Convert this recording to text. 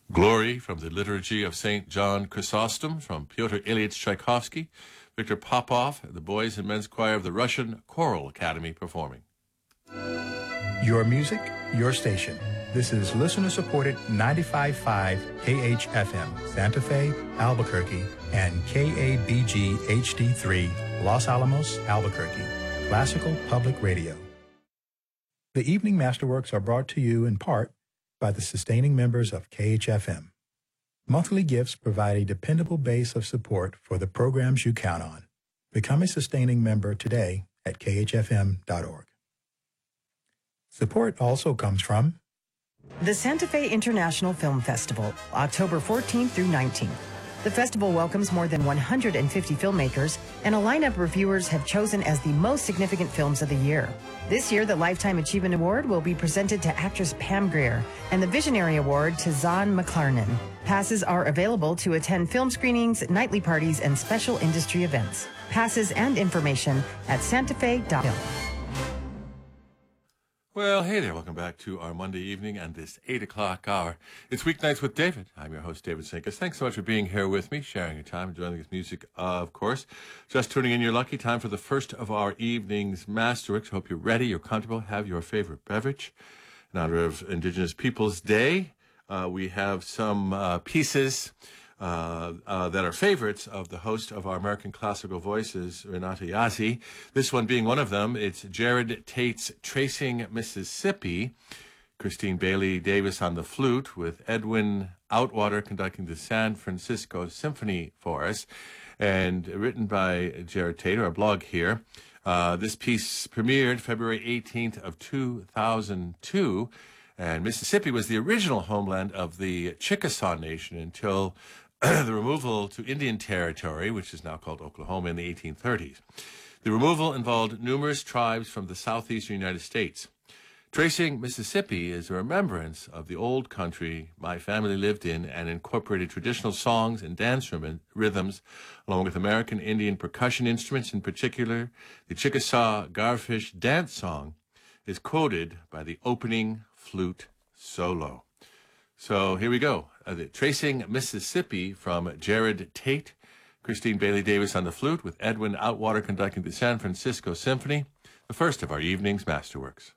Glory from the Liturgy of St. John Chrysostom from Pyotr Ilyich Tchaikovsky, Victor Popov, the Boys and Men's Choir of the Russian Choral Academy performing. Your music, your station. This is listener-supported 95.5 KHFM, Santa Fe, Albuquerque, and KABG HD3, Los Alamos, Albuquerque, Classical Public Radio. The Evening Masterworks are brought to you in part by the sustaining members of KHFM. Monthly gifts provide a dependable base of support for the programs you count on. Become a sustaining member today at khfm.org. Support also comes from the Santa Fe International Film Festival, October 14th through 19th. The festival welcomes more than 150 filmmakers, and a lineup of reviewers have chosen as the most significant films of the year. This year, the Lifetime Achievement Award will be presented to actress Pam Grier and the Visionary Award to Zahn McClarnon. Passes are available to attend film screenings, nightly parties, and special industry events. Passes and information at santafe.film. Well, hey there. Welcome back to our Monday evening and this 8 o'clock hour. It's Weeknights with David. I'm your host, David Sinkus. Thanks so much for being here with me, sharing your time, enjoying this music, of course. Just tuning in, you're lucky. Time for the first of our evening's Masterworks. Hope you're ready, you're comfortable, have your favorite beverage. In honor of Indigenous Peoples Day, we have some pieces that are favorites of the host of our American Classical Voices, Renata Yazzie. This one being one of them. It's Jared Tate's Tracing Mississippi. Christine Bailey Davis on the flute with Edwin Outwater conducting the San Francisco Symphony for us. And written by Jared Tate, our blog here. This piece premiered February 18th of 2002. And Mississippi was the original homeland of the Chickasaw Nation until the removal to Indian Territory, which is now called Oklahoma, in the 1830s. The removal involved numerous tribes from the southeastern United States. Tracing Mississippi is a remembrance of the old country my family lived in and incorporated traditional songs and dance rhythms, along with American Indian percussion instruments. In particular, the Chickasaw Garfish dance song is quoted by the opening flute solo. So here we go. Tracing Mississippi from Jared Tate, Christine Bailey Davis on the flute with Edwin Outwater conducting the San Francisco Symphony, the first of our evening's Masterworks.